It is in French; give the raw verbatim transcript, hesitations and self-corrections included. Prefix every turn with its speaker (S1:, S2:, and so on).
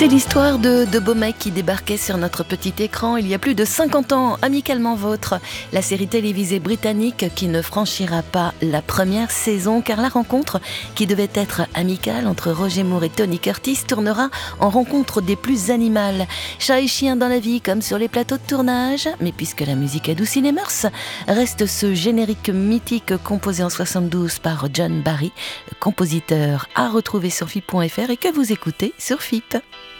S1: C'est l'histoire de deux beaux mecs qui débarquaient sur notre petit écran il y a plus de cinquante ans, Amicalement Vôtre, la série télévisée britannique qui ne franchira pas la première saison car la rencontre, qui devait être amicale entre Roger Moore et Tony Curtis, tournera en rencontre des plus animales. Chat et chien dans la vie comme sur les plateaux de tournage, mais puisque la musique adoucit les mœurs, reste ce générique mythique composé en soixante-douze par John Barry, compositeur à retrouver sur F I P point F R et que vous écoutez sur F I P.